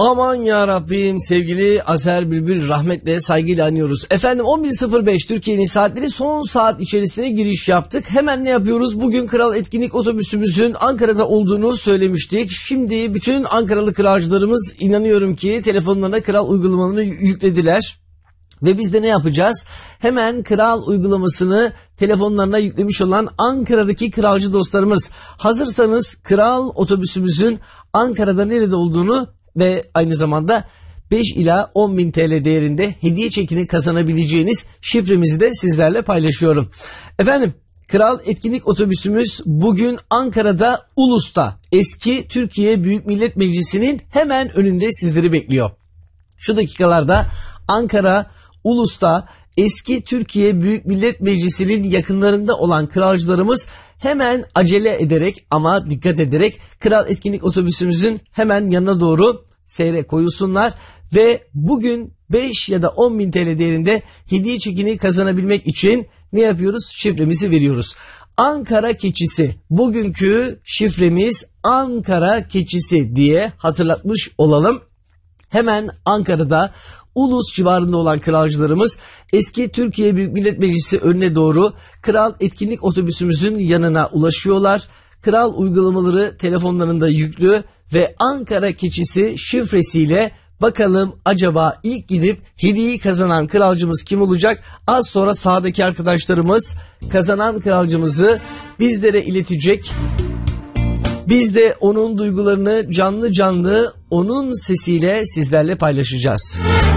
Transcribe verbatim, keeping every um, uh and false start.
Aman ya Rabbim, sevgili Azer Bülbül rahmetle, saygıyla anıyoruz. Efendim on bir sıfır beş Türkiye'nin saatleri, son saat içerisine giriş yaptık. Hemen ne yapıyoruz? Bugün Kral Etkinlik otobüsümüzün Ankara'da olduğunu söylemiştik. Şimdi bütün Ankaralı kralcılarımız inanıyorum ki telefonlarına Kral uygulamalarını yüklediler. Ve biz de ne yapacağız? Hemen Kral uygulamasını telefonlarına yüklemiş olan Ankara'daki kralcı dostlarımız, hazırsanız Kral otobüsümüzün Ankara'da nerede olduğunu ve aynı zamanda beş ila on bin T L değerinde hediye çekini kazanabileceğiniz şifremizi de sizlerle paylaşıyorum. Efendim, Kral Etkinlik otobüsümüz bugün Ankara'da Ulus'ta, eski Türkiye Büyük Millet Meclisi'nin hemen önünde sizleri bekliyor. Şu dakikalarda Ankara Ulus'ta eski Türkiye Büyük Millet Meclisi'nin yakınlarında olan kralcılarımız hemen acele ederek ama dikkat ederek Kral Etkinlik otobüsümüzün hemen yanına doğru seyre koyulsunlar ve bugün beş ya da on bin T L değerinde hediye çekini kazanabilmek için ne yapıyoruz? Şifremizi veriyoruz. Ankara Keçisi, bugünkü şifremiz Ankara Keçisi diye hatırlatmış olalım. Hemen Ankara'da Ulus civarında olan kralcılarımız eski Türkiye Büyük Millet Meclisi önüne doğru Kral Etkinlik otobüsümüzün yanına ulaşıyorlar. Kral uygulamaları telefonlarında yüklü ve Ankara Keçisi şifresiyle bakalım acaba ilk gidip hediyeyi kazanan kralcımız kim olacak? Az sonra sağdaki arkadaşlarımız kazanan kralcımızı bizlere iletecek. Biz de onun duygularını canlı canlı onun sesiyle sizlerle paylaşacağız.